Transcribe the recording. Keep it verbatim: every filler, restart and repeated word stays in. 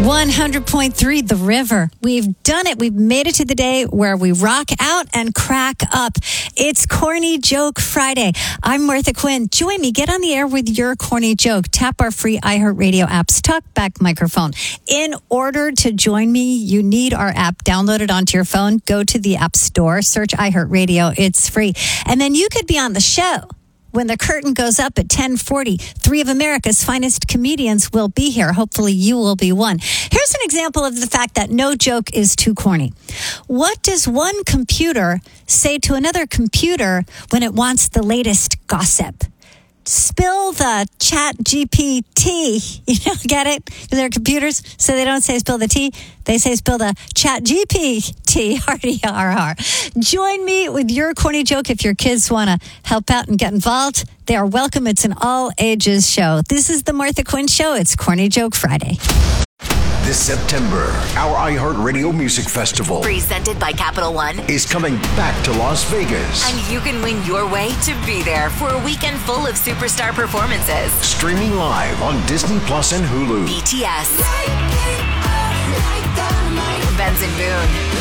one hundred point three The River. We've done it. We've made it to the day where we rock out and crack up. It's Corny Joke Friday. I'm Martha Quinn. Join me. Get on the air with your corny joke. Tap our free iHeartRadio app's talkback microphone. In order to join me, you need our app downloaded onto your phone. Go to the App Store, search iHeartRadio. It's free. And then you could be on the show. When the curtain goes up at ten forty, three of America's finest comedians will be here. Hopefully you will be one. Here's an example of the fact that no joke is too corny. What does one computer say to another computer when it wants the latest gossip? Spill the chat G P T. You know, get it? They're computers, so they don't say spill the tea. They say spill the chat G P T. R D R R. Join me with your corny joke if your kids want to help out and get involved. They are welcome. It's an all-ages show. This is the Martha Quinn Show. It's Corny Joke Friday. This September, our iHeartRadio Music Festival, presented by Capital One, is coming back to Las Vegas. And you can win your way to be there for a weekend full of superstar performances. Streaming live on Disney Plus and Hulu. B T S, Benson Boone,